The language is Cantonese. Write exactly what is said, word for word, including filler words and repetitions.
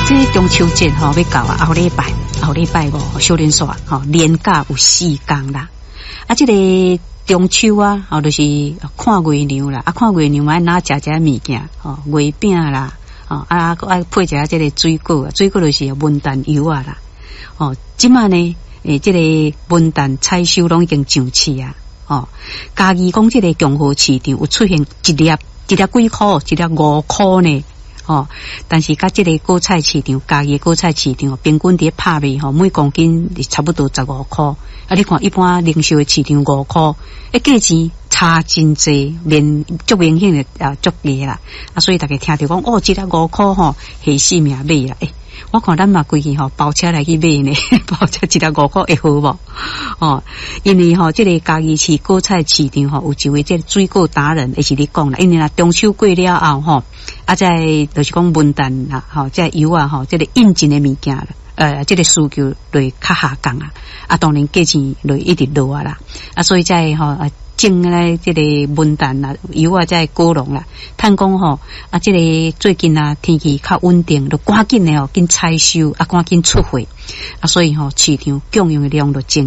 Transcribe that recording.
这中秋节吼要到啊，后礼拜后礼拜五小年煞吼连假有四天啦。啊，这个中秋啊，吼就是看月亮啦，啊看月亮嘛拿食食物件，吼月饼啦，吼啊啊配一下这个水果，水果就是文旦油啊啦。哦，即摆呢，诶，这个文旦采收拢已经上市啊。哦，嘉义讲这个共和市场有出现一粒一粒几块，一粒五块呢。哦，但是甲这个果菜市场，嘉义果菜市场平均伫拍卖吼，每公斤差不多十五块。啊，你看一般零售的市场五块，诶，价钱差真济，明足明显的啊，足低啦。啊，所以大家听到讲哦，一粒五块吼，下性命买啦。诶，我看咱嘛规去吼包车来去买呢，包车一粒五块会好无？哦，因为吼这个嘉义市果菜市场吼有一位这个水果达人，也是你讲啦，因为啦中秋过了后吼，啊在就是讲文旦啦，吼这油啊吼，这个应景的物件啦。呃，这个需求类较下降啊，啊，当然价钱类一直落啊啦，啊，所以在吼啊，种咧这个文旦啦、油啊，在果农啦，趁讲吼啊，这个最近啊天气较稳定，就赶紧的哦，紧采收啊，赶紧出货啊，所以吼市场供应的量就增。